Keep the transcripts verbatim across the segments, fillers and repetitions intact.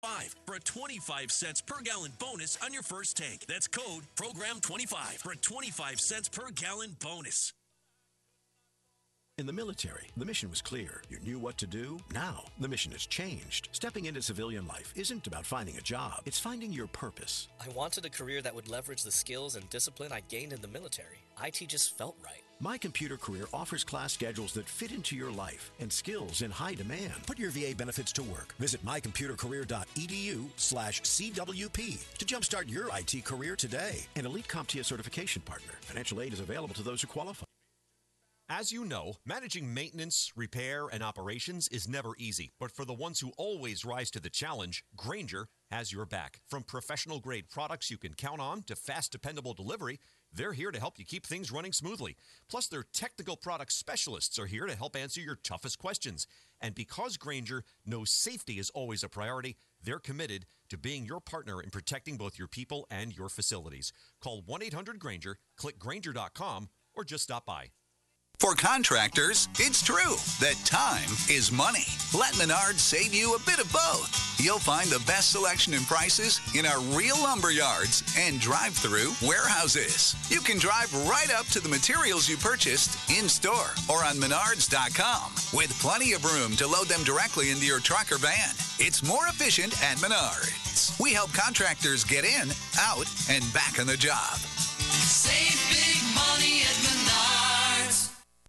Five for a twenty-five cents per gallon bonus on your first tank. That's code program twenty-five for a twenty-five cents per gallon bonus. In the military, the mission was clear. You knew what to do. Now, the mission has changed. Stepping into civilian life isn't about finding a job. It's finding your purpose. I wanted a career that would leverage the skills and discipline I gained in the military. I T just felt right. My Computer Career offers class schedules that fit into your life and skills in high demand. Put your V A benefits to work. Visit mycomputercareer.edu slash CWP to jumpstart your I T career today. An Elite CompTIA certification partner. Financial aid is available to those who qualify. As you know, managing maintenance, repair, and operations is never easy. But for the ones who always rise to the challenge, Grainger has your back. From professional-grade products you can count on to fast, dependable delivery, they're here to help you keep things running smoothly. Plus, their technical product specialists are here to help answer your toughest questions. And because Grainger knows safety is always a priority, they're committed to being your partner in protecting both your people and your facilities. Call one eight hundred Grainger, click Grainger dot com, or just stop by. For contractors, it's true that time is money. Let Menards save you a bit of both. You'll find the best selection and prices in our real lumber yards and drive-through warehouses. You can drive right up to the materials you purchased in-store or on Menards dot com with plenty of room to load them directly into your truck or van. It's more efficient at Menards. We help contractors get in, out, and back on the job. Save big money at Menards.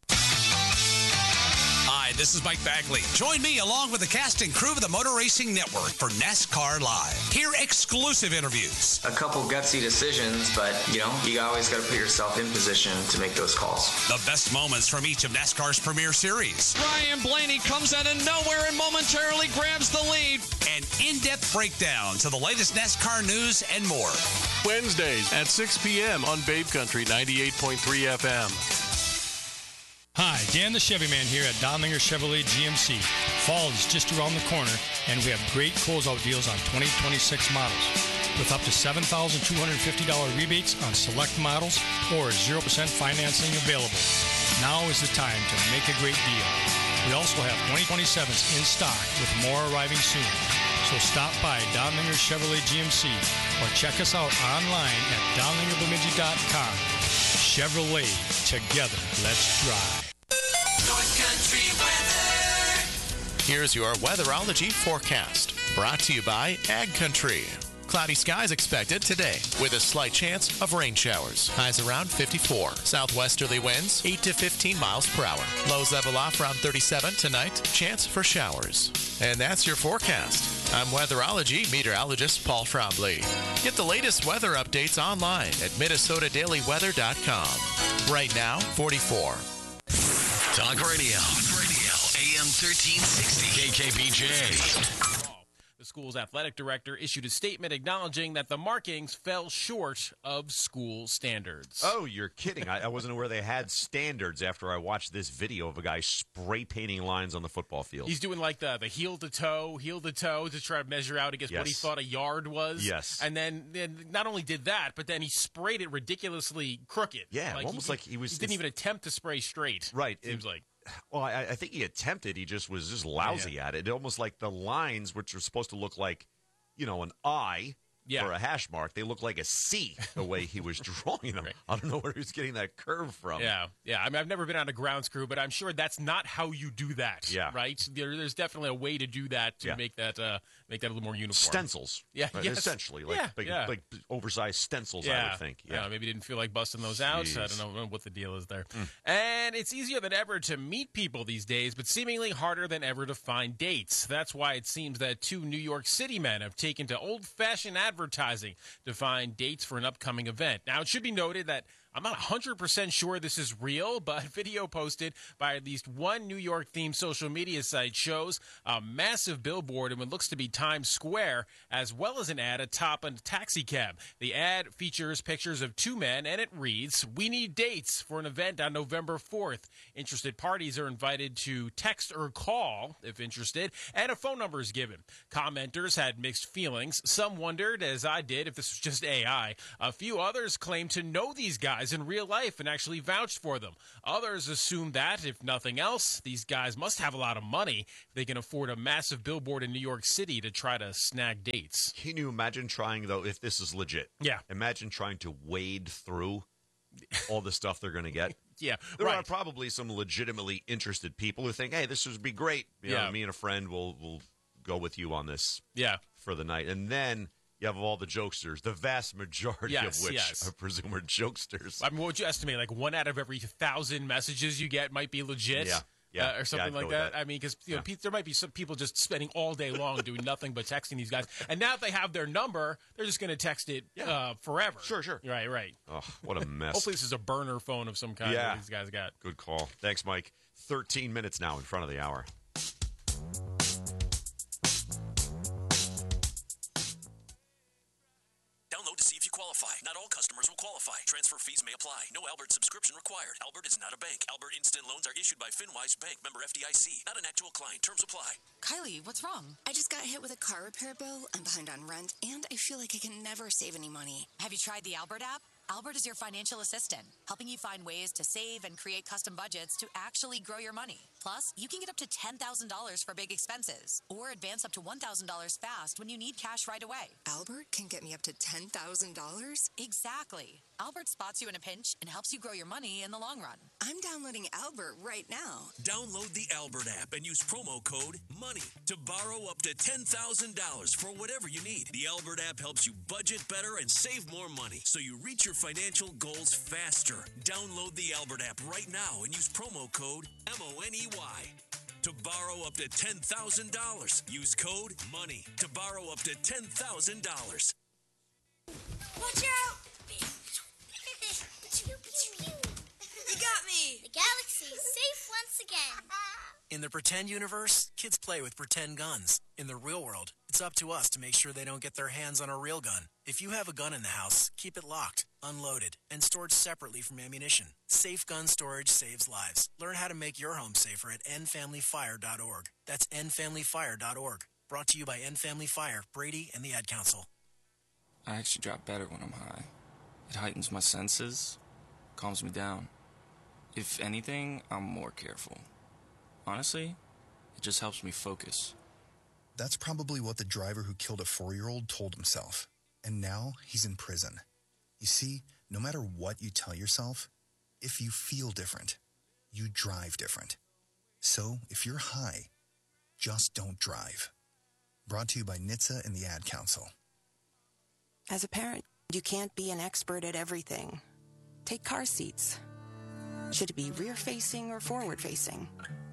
Hi, this is Mike Bagley. Join me along with the cast and crew of the Motor Racing Network for NASCAR Live. Hear exclusive interviews. A couple gutsy decisions, but, you know, you always got to put yourself in position to make those calls. The best moments from each of NASCAR's premier series. Ryan Blaney comes out of nowhere and momentarily grabs the lead. An in-depth breakdown to the latest NASCAR news and more. Wednesdays at six p.m. on Babe Country ninety-eight point three F M. Hi, Dan the Chevy Man here at Donlinger Chevrolet G M C. Fall is just around the corner, and we have great closeout deals on twenty twenty-six models. With up to seven thousand two hundred fifty dollars rebates on select models or zero percent financing available. Now is the time to make a great deal. We also have twenty twenty-sevens in stock with more arriving soon. So stop by Donlinger Chevrolet G M C or check us out online at donlinger bemidji dot com. Chevrolet, together, let's drive. North Country weather. Here's your weatherology forecast, brought to you by Ag Country. Cloudy skies expected today with a slight chance of rain showers. Highs around fifty-four. Southwesterly winds eight to fifteen miles per hour. Lows level off around thirty-seven tonight. Chance for showers. And that's your forecast. I'm weatherology meteorologist Paul Frombley. Get the latest weather updates online at minnesota daily weather dot com. Right now, forty-four. Talk Radio. Talk Radio. A M thirteen sixty. K K B J. The school's athletic director issued a statement acknowledging that the markings fell short of school standards. Oh, you're kidding. I, I wasn't aware they had standards after I watched this video of a guy spray painting lines on the football field. He's doing like the, the heel to toe, heel to toe to try to measure out against yes. what he thought a yard was. Yes. And then, then not only did that, but then he sprayed it ridiculously crooked. Yeah, like almost he, like he was... He didn't even attempt to spray straight. Right. Seems it, like. Well, I, I think he attempted. He just was just lousy yeah. at it. Almost like the lines, which are supposed to look like, you know, an I yeah. for a hash mark, they look like a C the way he was drawing them. Right. I don't know where he was getting that curve from. Yeah, yeah. I mean, I've never been on a grounds crew, but I'm sure that's not how you do that. Yeah. Right? There, there's definitely a way to do that to yeah. make that uh, make that a little more uniform. Stencils. Yeah, right? yes. Essentially, like yeah, big, yeah. big oversized stencils, yeah. I would think. Yeah. yeah, maybe didn't feel like busting those out. Jeez. I don't know, I don't know what the deal is there. Mm. And it's easier than ever to meet people these days, but seemingly harder than ever to find dates. That's why it seems that two New York City men have taken to old-fashioned advertising to find dates for an upcoming event. Now, it should be noted that I'm not one hundred percent sure this is real, but video posted by at least one New York-themed social media site shows a massive billboard in what looks to be Times Square, as well as an ad atop a taxi cab. The ad features pictures of two men, and it reads, "We need dates for an event on November fourth. Interested parties are invited to text or call, if interested, and a phone number is given." Commenters had mixed feelings. Some wondered, as I did, if this was just A I. A few others claimed to know these guys guys in real life and actually vouched for them. Others assume that, if nothing else, these guys must have a lot of money if they can afford a massive billboard in New York City to try to snag dates. Can you imagine trying, though, if this is legit? Yeah. Imagine trying to wade through all the stuff they're going to get. Yeah, there right. are probably some legitimately interested people who think, hey, this would be great. You Yeah. know, me and a friend will will go with you on this Yeah. for the night. And then you have all the jokesters, the vast majority Yes, of which yes. I presume are jokesters. I mean, what would you estimate? Like one out of every thousand messages you get might be legit? Yeah. Yeah, Uh, or yeah, something I'd like go with that. that. I mean, because you know, Yeah. pe- there might be some people just spending all day long doing nothing but texting these guys. And now that they have their number, they're just going to text it uh, forever. Sure, sure. Right, right. Oh, what a mess. Hopefully this is a burner phone of some kind Yeah. that these guys got. Good call. Thanks, Mike. thirteen minutes now in front of the hour. Download to see if you qualify. Not all customers will qualify. Transfer fees may apply. No Albert subscription required. Albert is not a bank. Albert Instant Loans are issued by FinWise Bank, member F D I C. Not an actual client. Terms apply. Kylie, what's wrong? I just got hit with a car repair bill. I'm behind on rent, and I feel like I can never save any money. Have you tried the Albert app? Albert is your financial assistant, helping you find ways to save and create custom budgets to actually grow your money. Plus, you can get up to ten thousand dollars for big expenses or advance up to one thousand dollars fast when you need cash right away. Albert can get me up to ten thousand dollars? Exactly. Albert spots you in a pinch and helps you grow your money in the long run. I'm downloading Albert right now. Download the Albert app and use promo code MONEY to borrow up to ten thousand dollars for whatever you need. The Albert app helps you budget better and save more money so you reach your financial goals faster. Download the Albert app right now and use promo code M O N E Y to borrow up to ten thousand dollars. Use code MONEY to borrow up to ten thousand dollars. Watch out! You got me! The galaxy is safe once again. In the pretend universe, kids play with pretend guns. In the real world, it's up to us to make sure they don't get their hands on a real gun. If you have a gun in the house, keep it locked, unloaded, and stored separately from ammunition. Safe gun storage saves lives. Learn how to make your home safer at end family fire dot org. That's end family fire dot org. Brought to you by End Family Fire, Brady, and the Ad Council. I actually drop better when I'm high. It heightens my senses, calms me down. If anything, I'm more careful. Honestly, it just helps me focus. That's probably what the driver who killed a four-year-old told himself. And now he's in prison. You see, no matter what you tell yourself, if you feel different, you drive different. So if you're high, just don't drive. Brought to you by N H T S A and the Ad Council. As a parent, you can't be an expert at everything. Take car seats. Should it be rear-facing or forward-facing?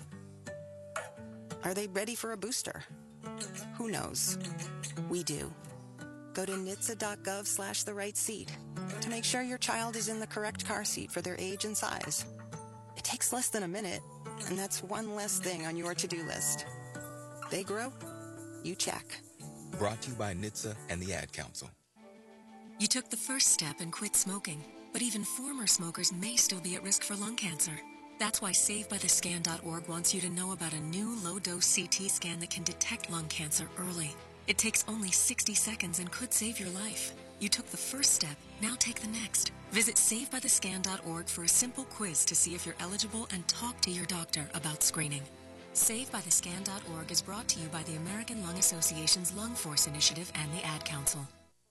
Are they ready for a booster? Who knows? We do. Go to N H T S A dot gov slash the right seat to make sure your child is in the correct car seat for their age and size. It takes less than a minute, and that's one less thing on your to-do list. They grow, you check. Brought to you by N H T S A and the Ad Council. You took the first step and quit smoking, but even former smokers may still be at risk for lung cancer. That's why Save By The Scan dot org wants you to know about a new low-dose C T scan that can detect lung cancer early. It takes only sixty seconds and could save your life. You took the first step, now take the next. Visit Save By The Scan dot org for a simple quiz to see if you're eligible and talk to your doctor about screening. Save By The Scan dot org is brought to you by the American Lung Association's Lung Force Initiative and the Ad Council.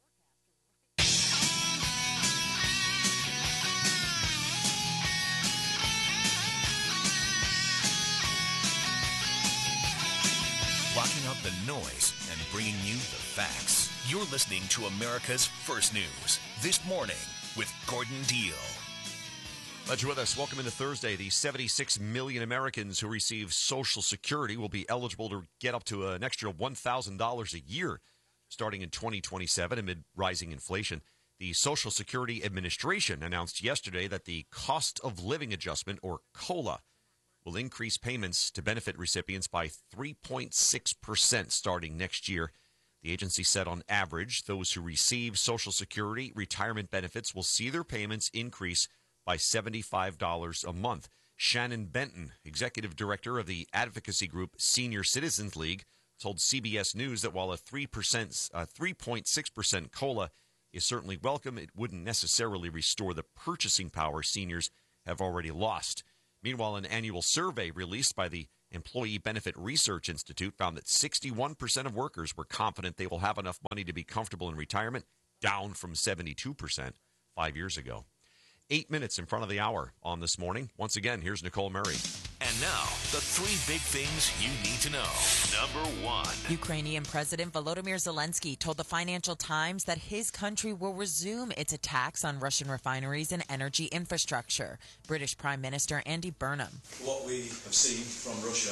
Blocking out the noise and bringing you the facts. You're listening to America's First News This Morning with Gordon Deal. Glad you're with us. Welcome into Thursday. The seventy-six million Americans who receive Social Security will be eligible to get up to an extra one thousand dollars a year starting in twenty twenty-seven amid rising inflation. The Social Security Administration announced yesterday that the cost of living adjustment, or COLA, will increase payments to benefit recipients by three point six percent starting next year. The agency said on average, those who receive Social Security retirement benefits will see their payments increase by seventy-five dollars a month. Shannon Benton, executive director of the advocacy group Senior Citizens League, told C B S News that while a three percent, uh, three point six percent COLA is certainly welcome. It wouldn't necessarily restore the purchasing power seniors have already lost. Meanwhile, an annual survey released by the Employee Benefit Research Institute found that sixty-one percent of workers were confident they will have enough money to be comfortable in retirement, down from seventy-two percent five years ago. Eight minutes in front of the hour on This Morning. Once again, here's Nicole Murray. And now, the three big things you need to know. Number one. Ukrainian President Volodymyr Zelensky told the Financial Times that his country will resume its attacks on Russian refineries and energy infrastructure. British Prime Minister Andy Burnham. What we have seen from Russia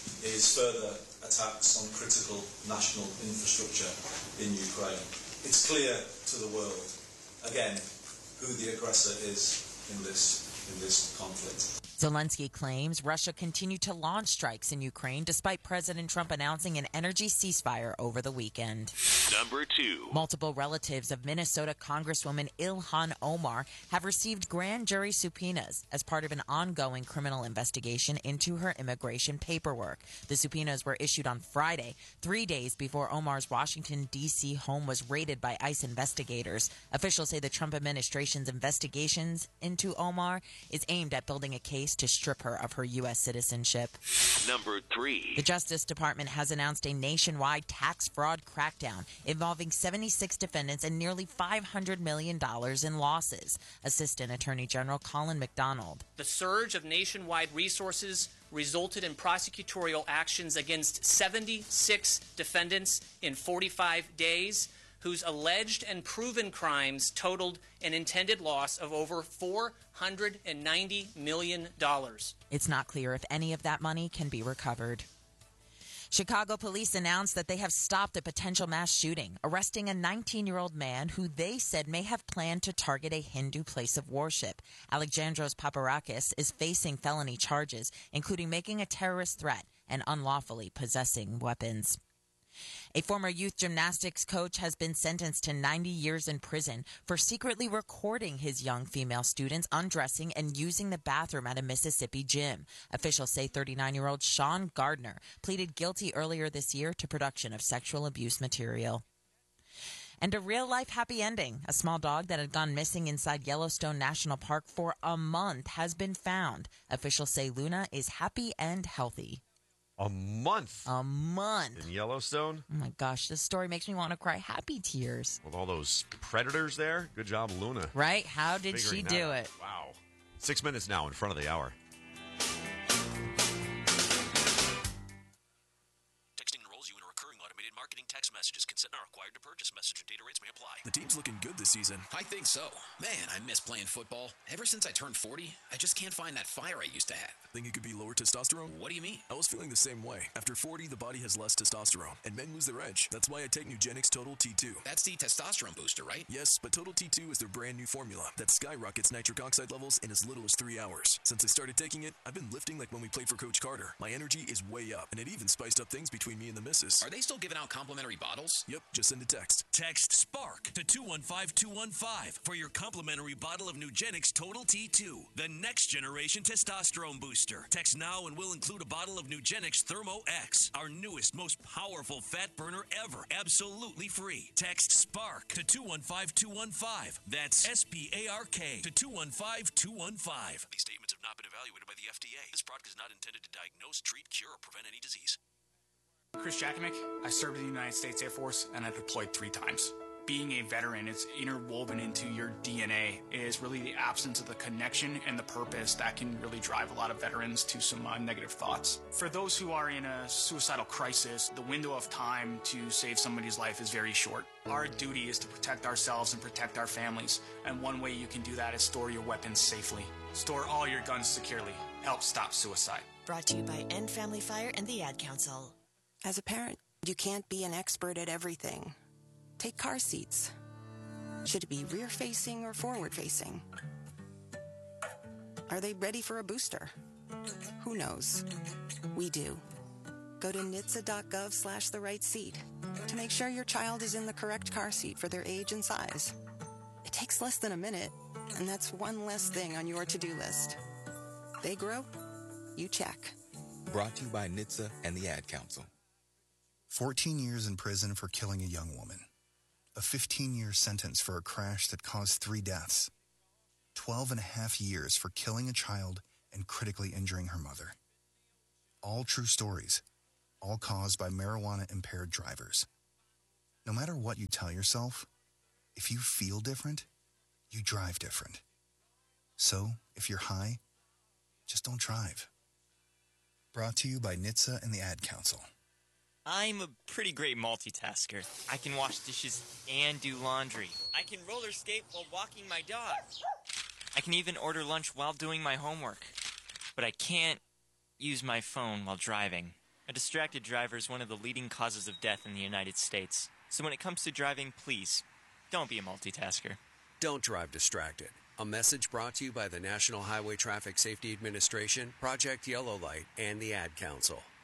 is further attacks on critical national infrastructure in Ukraine. It's clear to the world, again, who the aggressor is in this in this conflict. Zelensky claims Russia continued to launch strikes in Ukraine despite President Trump announcing an energy ceasefire over the weekend. Number two. Multiple relatives of Minnesota Congresswoman Ilhan Omar have received grand jury subpoenas as part of an ongoing criminal investigation into her immigration paperwork. The subpoenas were issued on Friday, three days before Omar's Washington, D C home was raided by ICE investigators. Officials say the Trump administration's investigations into Omar is aimed at building a case to strip her of her U S citizenship. Number three. The Justice Department has announced a nationwide tax fraud crackdown involving seventy-six defendants and nearly five hundred million dollars in losses. Assistant Attorney General Colin McDonald. The surge of nationwide resources resulted in prosecutorial actions against seventy-six defendants in forty-five days, whose alleged and proven crimes totaled an intended loss of over four hundred ninety million dollars. It's not clear if any of that money can be recovered. Chicago police announced that they have stopped a potential mass shooting, arresting a nineteen-year-old man who they said may have planned to target a Hindu place of worship. Alexandros Paparakis is facing felony charges, including making a terrorist threat and unlawfully possessing weapons. A former youth gymnastics coach has been sentenced to ninety years in prison for secretly recording his young female students undressing and using the bathroom at a Mississippi gym. Officials say thirty-nine-year-old Sean Gardner pleaded guilty earlier this year to production of sexual abuse material. And a real-life happy ending. A small dog that had gone missing inside Yellowstone National Park for a month has been found. Officials say Luna is happy and healthy. A month. A month. In Yellowstone? Oh, my gosh. This story makes me want to cry happy tears. With all those predators there? Good job, Luna. Right? How did she do out. it? Wow. Six minutes now in front of the hour. Texting enrolls you in a recurring automated marketing text messages. Consent are required to purchase. Message and data rates may apply. The team's looking good this season. I think so. Man, I miss playing football. Ever since I turned forty, I just can't find that fire I used to have. Think it could be lower testosterone? What do you mean? I was feeling the same way. After forty, the body has less testosterone, and men lose their edge. That's why I take Nugenix Total T two. That's the testosterone booster, right? Yes, but Total T two is their brand new formula that skyrockets nitric oxide levels in as little as three hours. Since I started taking it, I've been lifting like when we played for Coach Carter. My energy is way up, and it even spiced up things between me and the missus. Are they still giving out complimentary bottles? Yep, just send a text. Text SPARK to two one five two one five for your complimentary bottle of Nugenix Total T two, the next generation testosterone booster. Text now and we'll include a bottle of Nugenix Thermo X, our newest, most powerful fat burner ever, absolutely free. Text SPARK to two one five two one five. That's S P A R K to two one five two one five. These statements have not been evaluated by the F D A. This product is not intended to diagnose, treat, cure, or prevent any disease. Chris Jakimick. I served in the United States Air Force and I deployed three times. Being a veteran, it's interwoven into your D N A. It is really the absence of the connection and the purpose that can really drive a lot of veterans to some uh, negative thoughts. For those who are in a suicidal crisis, the window of time to save somebody's life is very short. Our duty is to protect ourselves and protect our families, and one way you can do that is store your weapons safely. Store all your guns securely. Help stop suicide. Brought to you by End Family Fire and the Ad Council. As a parent, you can't be an expert at everything. Take car seats. Should it be rear-facing or forward-facing? Are they ready for a booster? Who knows? We do. Go to N H T S A dot gov slash the right seat to make sure your child is in the correct car seat for their age and size. It takes less than a minute, and that's one less thing on your to-do list. They grow, you check. Brought to you by N H T S A and the Ad Council. fourteen years in prison for killing a young woman. A fifteen-year sentence for a crash that caused three deaths. twelve and a half years for killing a child and critically injuring her mother. All true stories, all caused by marijuana-impaired drivers. No matter what you tell yourself, if you feel different, you drive different. So, if you're high, just don't drive. Brought to you by N H T S A and the Ad Council. I'm a pretty great multitasker. I can wash dishes and do laundry. I can roller skate while walking my dog. I can even order lunch while doing my homework. But I can't use my phone while driving. A distracted driver is one of the leading causes of death in the United States. So when it comes to driving, please, don't be a multitasker. Don't drive distracted. A message brought to you by the National Highway Traffic Safety Administration, Project Yellow Light, and the Ad Council.